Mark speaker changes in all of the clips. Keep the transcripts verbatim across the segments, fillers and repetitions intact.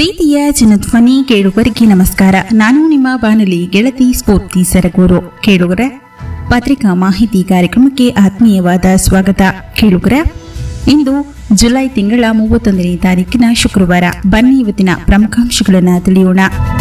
Speaker 1: ಪ್ರೀತಿಯ ಜನಧ್ವನಿ ಕೇಳುಗರಿಗೆ ನಮಸ್ಕಾರ. ನಾನು ನಿಮ್ಮ ಬಾನುಲಿ ಗೆಳತಿ ಸ್ಫೂರ್ತಿ ಸರಗೂರು. ಕೇಳುಗರ ಪತ್ರಿಕಾ ಮಾಹಿತಿ ಕಾರ್ಯಕ್ರಮಕ್ಕೆ ಆತ್ಮೀಯವಾದ ಸ್ವಾಗತ. ಕೇಳುಗರ ಇಂದು ಜುಲೈ ತಿಂಗಳ ಮೂವತ್ತೊಂದನೇ ತಾರೀಕಿನ ಶುಕ್ರವಾರ. ಬನ್ನಿ ಇವತ್ತಿನ ಪ್ರಮುಖಾಂಶಗಳನ್ನು ತಿಳಿಯೋಣ.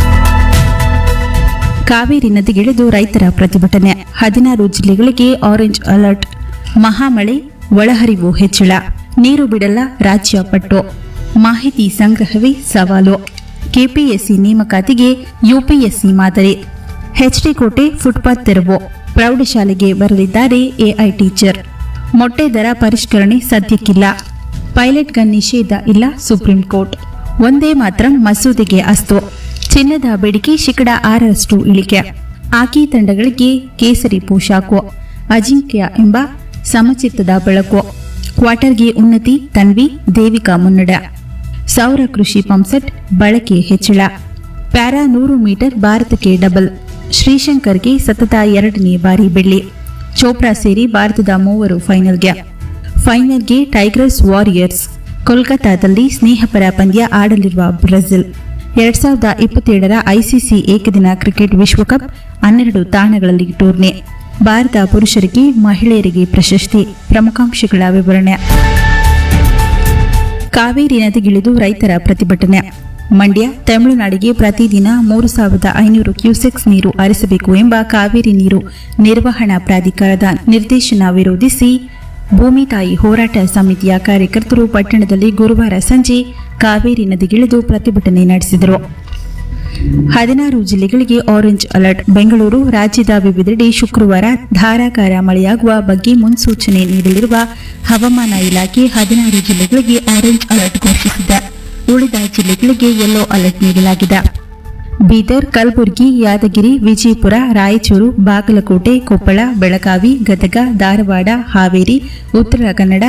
Speaker 1: ಕಾವೇರಿ ನದಿಗಿಳಿದು ರೈತರ ಪ್ರತಿಭಟನೆ. ಹದಿನಾರು ಜಿಲ್ಲೆಗಳಿಗೆ ಆರೆಂಜ್ ಅಲರ್ಟ್. ಮಹಾಮಳೆ, ಒಳಹರಿವು ಹೆಚ್ಚಳ. ನೀರು ಬಿಡಲ್ಲ ರಾಜ್ಯ ಪಟ್ಟು. ಮಾಹಿತಿ ಸಂಗ್ರಹವೇ ಸವಾಲು. ಕೆಪಿಎಸ್ಸಿ ನೇಮಕಾತಿಗೆ ಯುಪಿಎಸ್ಸಿ ಮಾದರಿ. ಎಚ್ಡಿ ಕೋಟೆ ಫುಟ್ಪಾತ್ ತೆರವು. ಪ್ರೌಢಶಾಲೆಗೆ ಬರಲಿದ್ದಾರೆ ಎಐ ಟೀಚರ್. ಮೊಟ್ಟೆ ದರ ಪರಿಷ್ಕರಣೆ ಸದ್ಯಕ್ಕಿಲ್ಲ. ಪೈಲಟ್ ಗನ್ ನಿಷೇಧ ಇಲ್ಲ ಸುಪ್ರೀಂ ಕೋರ್ಟ್. ಒಂದೇ ಮಾತ್ರ ಮಸೂದೆಗೆ ಅಸ್ತು. ಚಿನ್ನದ ಬೇಡಿಕೆ ಶೇಕಡ ಆರರಷ್ಟು ಇಳಿಕೆ. ಹಾಕಿ ತಂಡಗಳಿಗೆ ಕೇಸರಿ ಪೋಷಾಕು. ಅಜಿಂಕ್ಯ ಎಂಬ ಸಮಚಿತ್ತದ ಬೆಳಕು. ಕ್ವಾರ್ಟರ್ಗೆ ಉನ್ನತಿ. ತನ್ವಿ, ದೇವಿಕಾ ಮುನ್ನಡ. ಸೌರ ಕೃಷಿ ಪಂಪ್ಸೆಟ್ ಬಳಕೆ ಹೆಚ್ಚಳ. ಪ್ಯಾರಾ ನೂರು ಮೀಟರ್ ಭಾರತಕ್ಕೆ ಡಬಲ್. ಶ್ರೀಶಂಕರ್ಗೆ ಸತತ ಎರಡನೇ ಬಾರಿ ಬೆಳ್ಳಿ. ಚೋಪ್ರಾ ಸೇರಿ ಭಾರತದ ಮೂವರು ಫೈನಲ್ಗೆ. ಫೈನಲ್ಗೆ ಟೈಗರ್ಸ್ ವಾರಿಯರ್ಸ್. ಕೋಲ್ಕತಾದಲ್ಲಿ ಸ್ನೇಹಪರ ಪಂದ್ಯ ಆಡಲಿರುವ ಬ್ರೆಜಿಲ್. ಎರಡ್ ಸಾವಿರದ ಇಪ್ಪತ್ತೇಳರ ಐಸಿಸಿ ಏಕದಿನ ಕ್ರಿಕೆಟ್ ವಿಶ್ವಕಪ್ ಹನ್ನೆರಡು ತಾಣಗಳಲ್ಲಿ ಟೂರ್ನಿ. ಭಾರತ ಪುರುಷರಿಗೆ, ಮಹಿಳೆಯರಿಗೆ ಪ್ರಶಸ್ತಿ. ಪ್ರಮುಖಾಂಶಗಳ ವಿವರಣೆ. ಕಾವೇರಿ ನದಿಗಿಳಿದು ರೈತರ ಪ್ರತಿಭಟನೆ. ಮಂಡ್ಯ, ತಮಿಳುನಾಡಿಗೆ ಪ್ರತಿದಿನ ಮೂರು ಸಾವಿರದ ಐನೂರು ಕ್ಯೂಸೆಕ್ಸ್ ನೀರು ಹರಿಸಬೇಕು ಎಂಬ ಕಾವೇರಿ ನೀರು ನಿರ್ವಹಣಾ ಪ್ರಾಧಿಕಾರದ ನಿರ್ದೇಶನ ವಿರೋಧಿಸಿ ಭೂಮಿ ತಾಯಿ ಹೋರಾಟ ಸಮಿತಿಯ ಕಾರ್ಯಕರ್ತರು ಪಟ್ಟಣದಲ್ಲಿ ಗುರುವಾರ ಸಂಜೆ ಕಾವೇರಿ ನದಿಗಿಳಿದು ಪ್ರತಿಭಟನೆ ನಡೆಸಿದರು. ಹದಿನಾರು ಜಿಲ್ಲೆಗಳಿಗೆ ಆರೆಂಜ್ ಅಲರ್ಟ್. ಬೆಂಗಳೂರು, ರಾಜ್ಯದ ವಿವಿಧೆಡೆ ಶುಕ್ರವಾರ ಧಾರಾಕಾರ ಮಳೆಯಾಗುವ ಬಗ್ಗೆ ಮುನ್ಸೂಚನೆ ನೀಡಲಿರುವ ಹವಾಮಾನ ಇಲಾಖೆ ಹದಿನಾರು ಜಿಲ್ಲೆಗಳಿಗೆ ಆರೆಂಜ್ ಅಲರ್ಟ್ ಘೋಷಿಸಿದೆ. ಉಳಿದ ಜಿಲ್ಲೆಗಳಿಗೆ ಯೆಲ್ಲೋ ಅಲರ್ಟ್ ನೀಡಲಾಗಿದೆ. ಬೀದರ್, ಕಲಬುರಗಿ, ಯಾದಗಿರಿ, ವಿಜಯಪುರ, ರಾಯಚೂರು, ಬಾಗಲಕೋಟೆ, ಕೊಪ್ಪಳ, ಬೆಳಗಾವಿ, ಗದಗ, ಧಾರವಾಡ, ಹಾವೇರಿ, ಉತ್ತರ ಕನ್ನಡ,